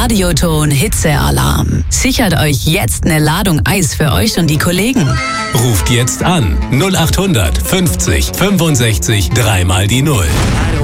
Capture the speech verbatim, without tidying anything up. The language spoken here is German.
Radioton Hitzealarm. Sichert euch jetzt eine Ladung Eis für euch und die Kollegen. Ruft jetzt an null acht hundert fünfzig fünfundsechzig dreimal die Null.